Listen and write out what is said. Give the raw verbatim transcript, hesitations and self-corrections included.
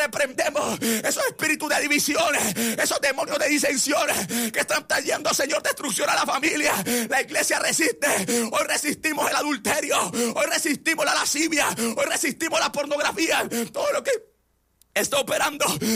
reprendemos esos espíritus de divisiones, esos demonios de disensiones que están trayendo, Señor, destrucción a la familia. La iglesia resiste. Hoy resistimos el adulterio, hoy resistimos la lascivia, hoy resistimos la pornografía, todo lo que está operando